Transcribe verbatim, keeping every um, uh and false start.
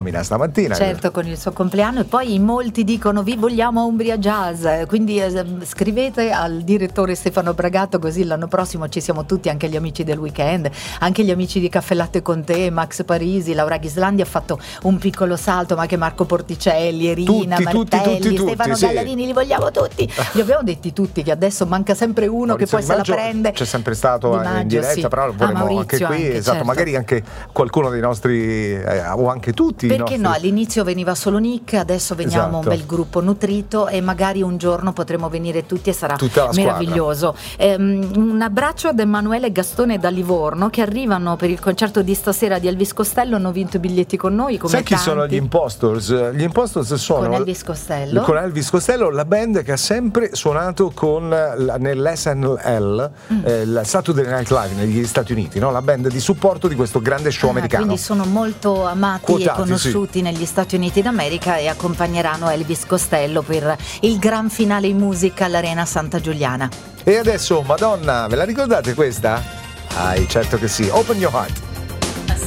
nomina stamattina. Certo, con il suo compleanno, e poi in molti dicono vi vogliamo a Umbria Jazz, quindi eh, scrivete al direttore Stefano Bragato, così l'anno prossimo ci siamo tutti, anche gli amici del Weekend, anche gli amici di Caffè Latte con te, Max Parisi, Laura Ghislandi ha fatto un piccolo salto, ma anche Marco Porticelli, Erina, tutti, Martelli, tutti, tutti, Stefano sì. Gallarini, li vogliamo tutti. Li abbiamo detti tutti, che adesso manca sempre uno Maurizio che poi Di se la Maggio prende. c'è sempre stato Di in Maggio, diretta, sì. però vorremmo Ah, Maurizio anche qui, anche, esatto, certo. magari anche qualcuno dei nostri eh, o anche tutti i Perché nostri... no, all'inizio veniva solo Nick, adesso veniamo Esatto. un bel gruppo nutrito e magari un giorno potremo venire tutti e sarà Tutta la squadra. meraviglioso. Ehm, un abbraccio ad Emanuele e Gastone da Livorno, che arrivano per il concerto di stasera di Elvis Costello, hanno vinto i biglietti con noi come Sai chi tanti. sono gli Impostors? Gli Impostors sono Con Elvis Costello. con Elvis Costello, la band che ha sempre suonato con la- nell'S N L, Mm. eh, il Saturday Night Live negli Stati Uniti, no? La band di supporto di questo grande show Ah, americano. quindi sono molto amati Quotati, e conosciuti negli Stati Uniti d'America e accompagneranno Elvis Costello per il gran finale in musica all'Arena Santa Giuliana. E adesso, Madonna, ve la ricordate questa? Ah, certo che sì. Open Your Heart.